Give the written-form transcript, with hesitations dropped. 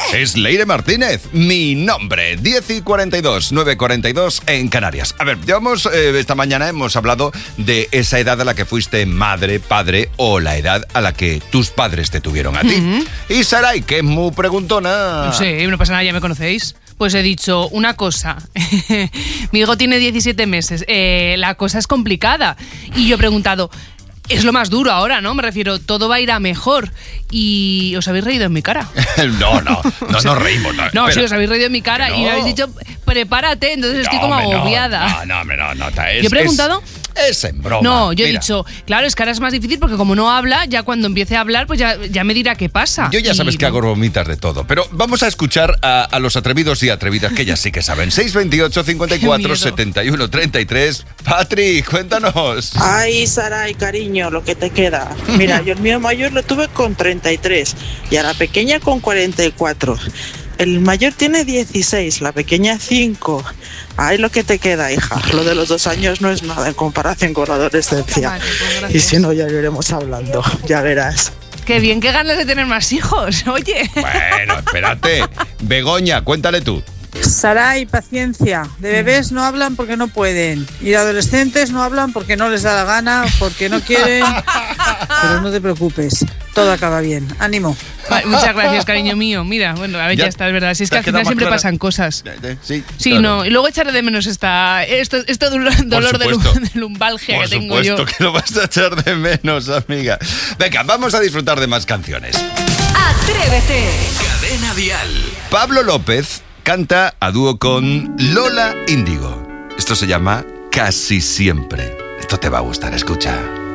Es Leire Martínez, mi nombre. 10:42, 9:42 en Canarias. A ver, esta mañana hemos hablado de esa edad a la que fuiste madre, padre o la edad a la que tus padres te tuvieron a ti. Y Saray, que es muy preguntona. Sí, no pasa nada, ya me conocéis. Pues he dicho una cosa. Mi hijo tiene 17 meses. La cosa es complicada. Y yo he preguntado, es lo más duro ahora, ¿no? Me refiero, todo va a ir a mejor. Y os habéis reído en mi cara. No nos reímos. No, sí, os habéis reído en mi cara y me habéis dicho, prepárate. Entonces estoy como agobiada. No. Yo he preguntado... Es en broma. No, yo he dicho, claro, es que ahora es más difícil porque como no habla, ya cuando empiece a hablar, pues ya me dirá qué pasa. Yo ya sabes que hago bromitas de todo, pero vamos a escuchar a los atrevidos y atrevidas que ellas sí que saben. 628 54 71 33. Patri, cuéntanos. Ay, Saray, cariño, lo que te queda. Mira, yo el mío mayor lo tuve con 33 y a la pequeña con 44. El mayor tiene 16, la pequeña 5. Ay, lo que te queda, hija. Lo de los 2 años no es nada en comparación con la adolescencia. Vale, pues y si no, ya lo iremos hablando, ya verás. Qué bien, qué ganas de tener más hijos, oye. Bueno, espérate. Begoña, cuéntale tú. Saray, paciencia. De bebés no hablan porque no pueden. Y de adolescentes no hablan porque no les da la gana, porque no quieren. Pero no te preocupes, todo acaba bien. Ánimo. Vale, muchas gracias, cariño mío. Mira, bueno, a ver, ya está, es verdad. Si es que al final siempre pasan cosas. Sí, sí, claro. No. Y luego echaré de menos esto dolor de lumbalgia que tengo yo. Por supuesto que lo vas a echar de menos, amiga. Venga, vamos a disfrutar de más canciones. Atrévete. Cadena Dial. Pablo López canta a dúo con Lola Índigo. Esto se llama Casi Siempre. Esto te va a gustar, escucha.